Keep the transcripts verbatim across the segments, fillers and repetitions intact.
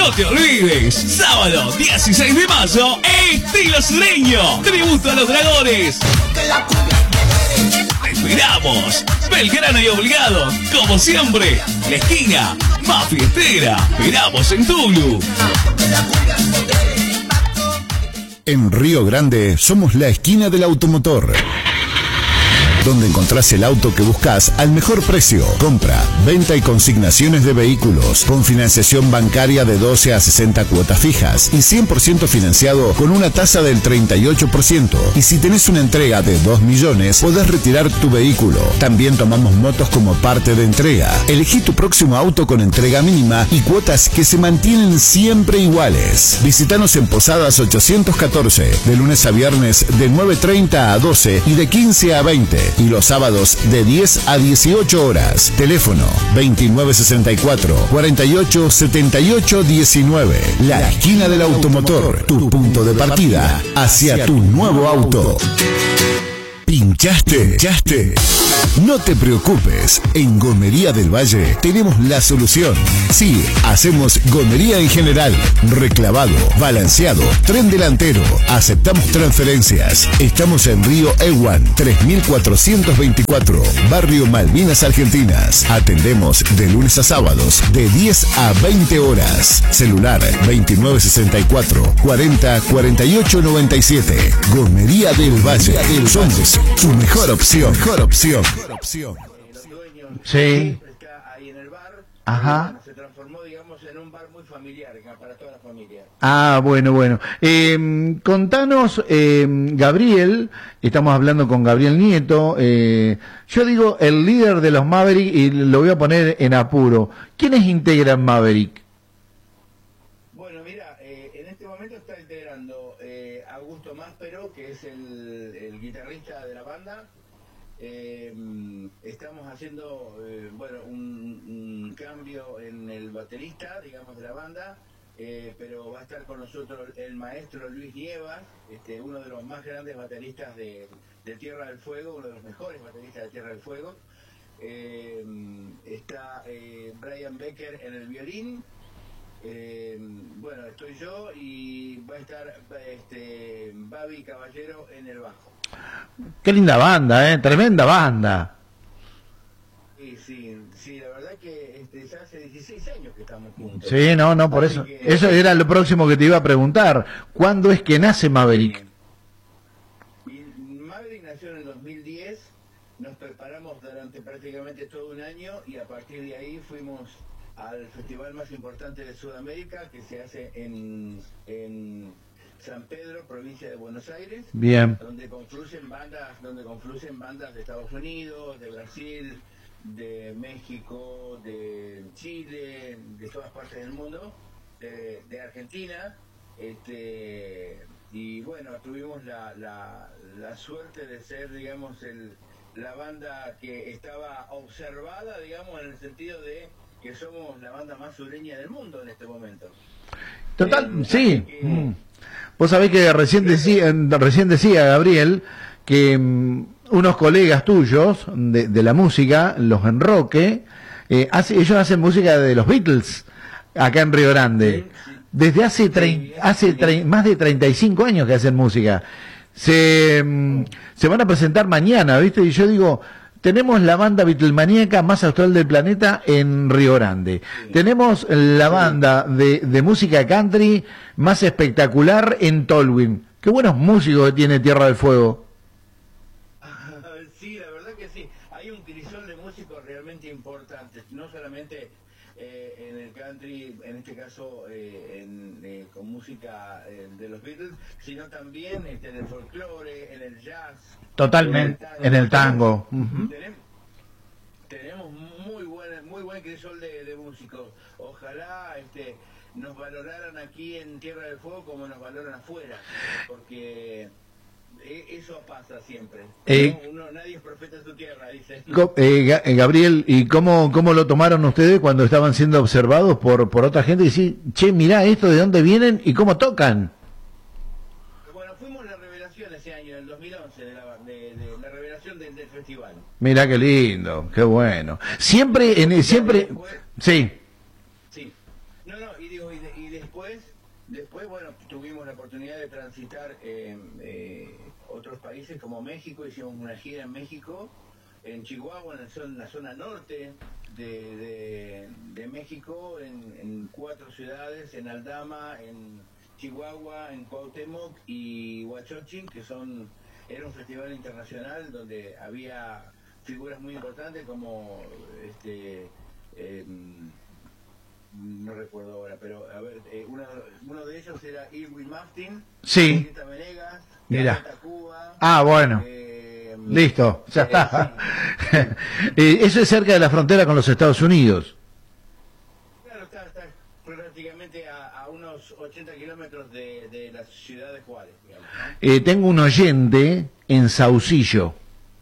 No te olvides, sábado dieciséis de mayo, Estilo Sureño, tributo a los dragones. Te esperamos, Belgrano y Obligado, como siempre, la esquina más fiestera. Esperamos en Tulu. En Río Grande somos la esquina del automotor, donde encontrás el auto que buscas al mejor precio. Compra, venta y consignaciones de vehículos con financiación bancaria de doce a sesenta cuotas fijas y cien por ciento financiado con una tasa del treinta y ocho por ciento. Y si tenés una entrega de dos millones, podés retirar tu vehículo. También tomamos motos como parte de entrega. Elegí tu próximo auto con entrega mínima y cuotas que se mantienen siempre iguales. Visítanos en Posadas ochocientos catorce, de lunes a viernes de nueve treinta a doce y de quince a veinte. Y los sábados de diez a dieciocho horas. Teléfono veintinueve sesenta y cuatro, cuarenta y ocho setenta y ocho diecinueve. La esquina del automotor, tu punto de partida hacia tu nuevo auto. ¿Pinchaste? ¿Pinchaste? No te preocupes, en Gomería del Valle tenemos la solución. Sí, hacemos gomería en general, reclavado, balanceado, tren delantero, aceptamos transferencias. Estamos en Río Ewan, tres mil cuatrocientos veinticuatro, Barrio Malvinas Argentinas. Atendemos de lunes a sábados, de diez a veinte horas. Celular veintinueve sesenta y cuatro, cuarenta cuarenta y ocho noventa y siete. Gomería del Valle, somos tu mejor opción, mejor opción. opción. Sí. Está ahí en el bar. Ajá. Se transformó, digamos, en un bar muy familiar para toda la familia. Ah, bueno, bueno. Eh, contanos, eh, Gabriel, estamos hablando con Gabriel Nieto, eh, yo digo el líder de los Maverick y lo voy a poner en apuro. ¿Quiénes integran Maverick? Bueno, mira, eh, en este momento está integrando eh, Augusto Máspero, que es el, el guitarrista de la banda. Eh, estamos haciendo eh, bueno un, un cambio en el baterista, digamos, de la banda, eh, pero va a estar con nosotros el maestro Luis Nievas, este, uno de los más grandes bateristas de, de Tierra del Fuego, uno de los mejores bateristas de Tierra del Fuego. Eh, está eh, Brian Becker en el violín. Eh, bueno, estoy yo y va a estar este, Babi Caballero en el bajo. Qué linda banda, eh, tremenda banda. Sí, sí, sí, la verdad que este, ya hace dieciséis años que estamos juntos. Sí, no, no, por Así eso. que, Eso era lo próximo que te iba a preguntar. ¿Cuándo es que nace Maverick? Y Maverick nació en el dos mil diez, nos preparamos durante prácticamente todo un año y a partir de ahí fuimos al festival más importante de Sudamérica, que se hace en, en San Pedro, provincia de Buenos Aires. Bien. Donde confluyen bandas, donde confluyen bandas de Estados Unidos, de Brasil, de México, de Chile, de todas partes del mundo, de, de Argentina, este, y bueno, tuvimos la, la, la suerte de ser, digamos, el, la banda que estaba observada, digamos, en el sentido de que somos la banda más sureña del mundo en este momento. Total, Eh, sí. que, Mm. Vos sabés que recién decía, recién decía Gabriel que um, unos colegas tuyos de, de la música, los Enroque, eh, hace, ellos hacen música de los Beatles acá en Río Grande. Sí, sí. Desde hace, trein, Sí, hace sí. tre, más de treinta y cinco años que hacen música. Se, um, se van a presentar mañana, ¿viste? Y yo digo, tenemos la banda Beatlemaníaca más actual del planeta en Río Grande. Sí. Tenemos la banda de, de música country más espectacular en Tolwyn. Qué buenos músicos que tiene Tierra del Fuego. Sí, la verdad que sí. Hay un crisol de músicos realmente importantes, no solamente eh, en el country, en este caso eh, en, eh, con música eh, de los Beatles, sino también este, en el folclore, en el jazz. Totalmente, en el tango. Uh-huh. Tenemos, tenemos muy buen, muy buen crisol de, de músicos. Ojalá este, nos valoraran aquí en Tierra del Fuego como nos valoran afuera, porque eso pasa siempre. Eh, uno, uno, nadie es profeta en su tierra, dice. Eh, Gabriel, ¿y cómo, cómo lo tomaron ustedes cuando estaban siendo observados por, por otra gente? Y decir, che, mirá esto, ¿de dónde vienen y cómo tocan? Bueno, fuimos la revelación ese año, en el dos mil once, de la, de, de, la revelación del, del festival. Mirá qué lindo, qué bueno. Siempre, en el, siempre, sí. Sí. No, no, y digo, y, de, y después, después, bueno, tuvimos la oportunidad de transitar eh, eh, otros países como México, hicimos una gira en México, en Chihuahua, en la zona, en la zona norte de, de, de México, en, en cuatro ciudades, en Aldama, en Chihuahua, en Cuauhtémoc y Huachochín, que son, era un festival internacional donde había figuras muy importantes como este eh, no recuerdo ahora, pero a ver, eh, uno, uno de ellos era Irwin Martin, Sí. Julieta Venegas, Mira. Cuba, Ah, bueno. eh, Listo, ya eh, está. sí. Eh, eso es cerca de la frontera con los Estados Unidos. Claro, está, está prácticamente a, a unos ochenta kilómetros de, de la ciudad de Juárez, digamos, ¿no? Eh, tengo un oyente en Saucillo,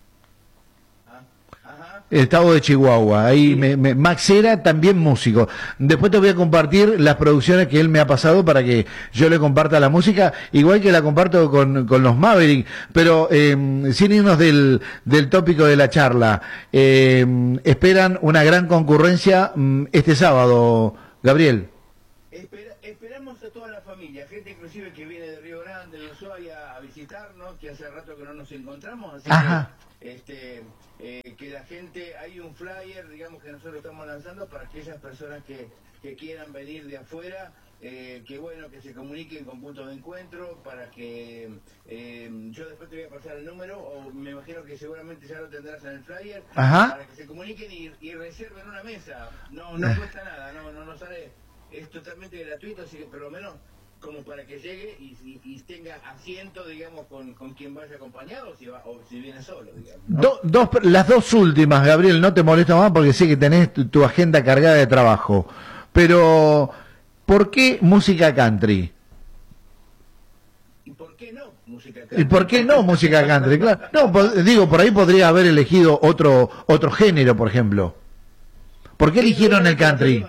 Ah, ajá. estado de Chihuahua. Ahí me, me- Max era también músico. Después te voy a compartir las producciones que él me ha pasado para que yo le comparta la música, igual que la comparto con, con los Maverick. Pero eh, sin irnos del, del tópico de la charla, eh, esperan una gran concurrencia mm, este sábado, Gabriel. Espera- esperamos a toda la familia, gente inclusive que viene de Río Grande, de Ushuaia, a visitarnos, que hace rato que no nos encontramos, así Ajá. que este eh, que la gente, hay un flyer, digamos, que nosotros estamos lanzando para aquellas personas que, que quieran venir de afuera, eh, que bueno, que se comuniquen con puntos de encuentro, para que eh, yo después te voy a pasar el número, o me imagino que seguramente ya lo tendrás en el flyer, Ajá. para que se comuniquen y, y reserven una mesa. No, no cuesta nada, no, no, no sale, es totalmente gratuito, así que por lo menos como para que llegue y, y- y tenga asiento, digamos, con, con quien vaya acompañado, o si, va, o si viene solo, digamos, ¿no? Do- dos, las dos últimas, Gabriel, no te molesto más porque sé que tenés tu, tu agenda cargada de trabajo. Pero, ¿por qué música country? ¿Y por qué no música ¿Y por qué no música country? Claro. No, po- digo, por ahí podría haber elegido otro otro género, por ejemplo. ¿Por qué eligieron el country?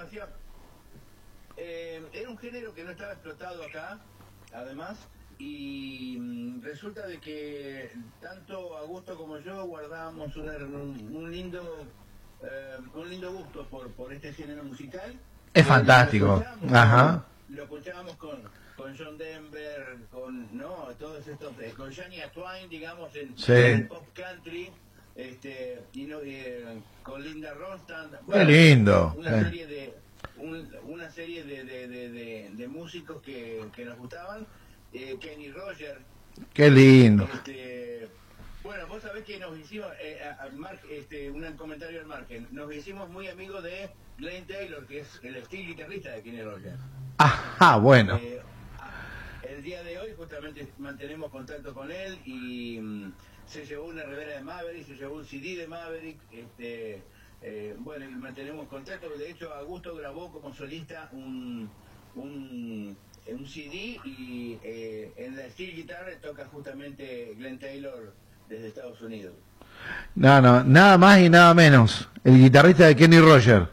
Eh, era un género que no estaba explotado acá, además, y mm, resulta de que tanto Augusto como yo guardábamos una- un, un lindo eh, un lindo gusto por, por este género musical. Es Eh, fantástico. Lo escuchábamos, Ajá. lo escuchábamos con, con John Denver, con no todos estos, eh, con Shania Twain, digamos, en, Sí. en el pop country, este, y no, eh, con Linda Ronstadt. Qué lindo. Una Eh. serie de un- una serie de, de, de, de, de músicos que, que nos gustaban, eh, Kenny Rogers, Qué lindo. este, bueno, vos sabés que nos hicimos, eh, a- a Mark, este, un comentario al margen, nos hicimos muy amigos de Glenn Taylor, que es el estilo guitarrista de Kenny Rogers. Ajá, bueno. Eh, a- el día de hoy justamente mantenemos contacto con él y mm, se llevó una revera de Maverick, se llevó un C D de Maverick, este, eh, bueno, y mantenemos contacto. De hecho, Augusto grabó como solista un, un, un C D y eh, en la steel guitar toca justamente Glenn Taylor desde Estados Unidos. No, no, nada más y nada menos. El guitarrista de Kenny Rogers.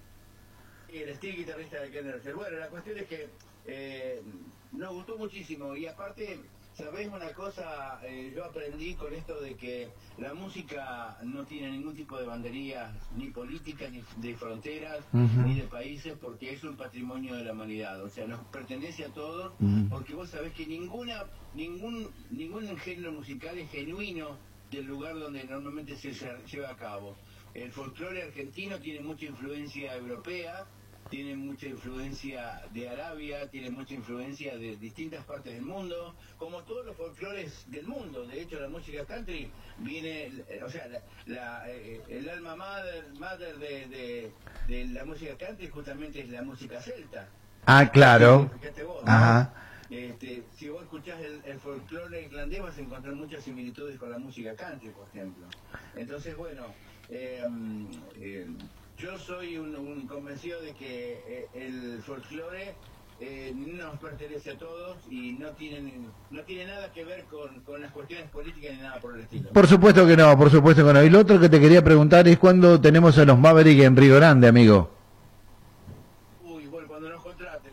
Y el estilo guitarrista de Kenny Rogers. Bueno, la cuestión es que eh, nos gustó muchísimo y aparte, ¿sabés una cosa? Eh, yo aprendí con esto de que la música no tiene ningún tipo de banderías, ni políticas, ni de fronteras, Ujú. ni de países, porque es un patrimonio de la humanidad. O sea, nos pertenece a todos, Ujú. porque vos sabés que ninguna, ningún, ningún género musical es genuino del lugar donde normalmente se lle- lleva a cabo. El folclore argentino tiene mucha influencia europea, tiene mucha influencia de Arabia, tiene mucha influencia de distintas partes del mundo, como todos los folclores del mundo. De hecho, la música country viene, eh, o sea, la, la, eh, el alma madre, madre de, de, de la música country justamente es la música celta. Ah, claro. Fíjate vos, ¿no? Ajá. Este, si vos escuchás el, el folclore irlandés vas a encontrar muchas similitudes con la música country, por ejemplo. Entonces, bueno, eh, eh, yo soy un, un convencido de que eh, el folclore eh, nos pertenece a todos y no tiene, no tiene nada que ver con, con las cuestiones políticas ni nada por el estilo. Por supuesto que no, por supuesto que no. Y lo otro que te quería preguntar es cuándo tenemos a los Maverick en Río Grande, amigo. Uy, bueno, cuando nos contraten.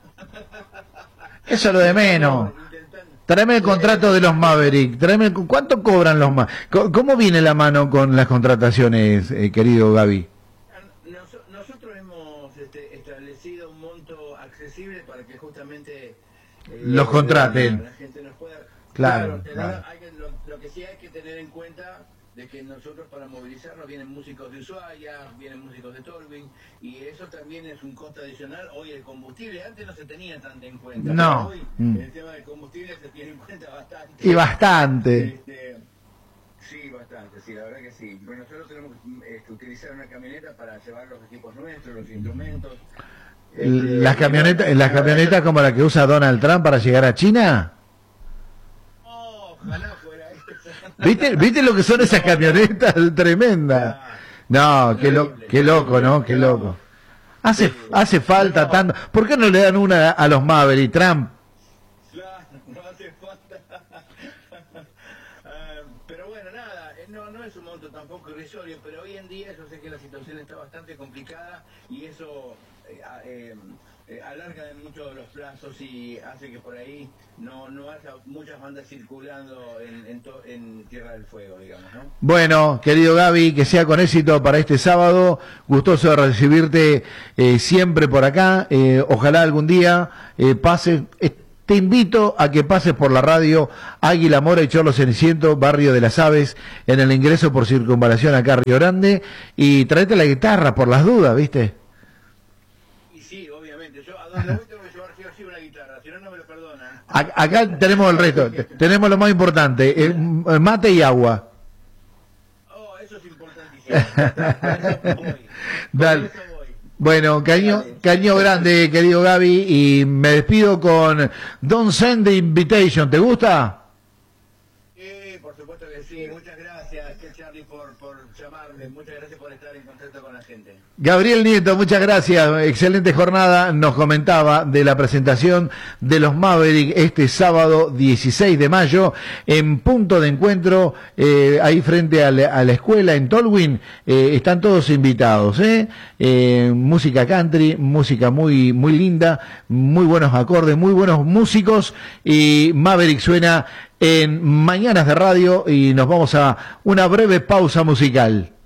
Eso es lo de menos. Intentando- Tráeme el contrato de los Maverick. Tráeme el- ¿Cuánto cobran los Maverick? ¿Cómo viene la mano con las contrataciones, eh, querido Gaby? Nos- nosotros hemos este, establecido un monto accesible para que justamente eh, los contraten. La, la gente nos pueda... Claro, claro, tener, claro. Hay que, lo, lo que sí hay que tener en cuenta de que nosotros para movilizarnos vienen músicos de Ushuaia, vienen músicos de Tolwyn, y eso también es un costo adicional. Hoy el combustible antes no se tenía tanto en cuenta, no. Hoy mm. el tema del combustible se tiene en cuenta bastante. Y bastante. Este, sí, bastante, sí, la verdad que sí. Bueno, nosotros tenemos que este, utilizar una camioneta para llevar los equipos nuestros, los instrumentos. Este, ¿Las camionetas, las camionetas como la que usa Donald Trump para llegar a China? Oh, ojalá fuera eso. ¿Viste, ¿Viste lo que son esas camionetas? Tremendas. No, qué, lo, qué loco, ¿no? Qué loco. Hace, hace falta tanto. ¿Por qué no le dan una a los Maverick, Trump? Claro, no hace falta. uh, pero bueno, nada, no, no es un monto tampoco irrisorio, pero hoy en día yo sé que la situación está bastante complicada y eso eh, eh, eh, alarga mucho los plazos y hace que por ahí no, no haya muchas bandas circulando en, en, to, en Tierra del Fuego, digamos, ¿no? Bueno, querido Gaby, que sea con éxito para este sábado. Gustoso de recibirte eh, siempre por acá. Eh, ojalá algún día eh, pases. Eh, te invito a que pases por la radio Águila Mora y Chorlo Ceniciento, barrio de las Aves, en el ingreso por circunvalación acá a Río Grande, y traete la guitarra por las dudas, ¿viste? Y sí, obviamente. Yo a donde voy tengo que llevar sí o sí una guitarra, si no, no me lo perdonan. Acá tenemos el resto, tenemos lo más importante, el mate y agua. Oh, eso es importantísimo. Dale. Bueno, caño, caño grande, querido Gaby, y me despido con Don't Send the Invitation. ¿Te gusta? Sí, por supuesto que sí. Muchas gracias, Charlie, por, por llamarme. Muchas gracias por estar en contacto con la gente. Gabriel Nieto, muchas gracias. Excelente jornada. Nos comentaba de la presentación de los Maverick este sábado dieciséis de mayo en punto de encuentro, eh, ahí frente a la, a la escuela en Tolwyn. Eh, están todos invitados, ¿eh? Eh, música country, música muy, muy linda, muy buenos acordes, muy buenos músicos, y Maverick suena en Mañanas de Radio y nos vamos a una breve pausa musical.